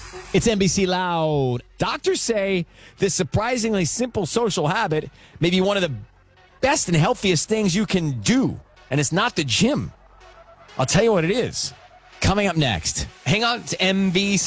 It's NBC Loud. Doctors say this surprisingly simple social habit may be one of the best and healthiest things you can do. And it's not the gym. I'll tell you what it is. Coming up next. Hang on to NBC.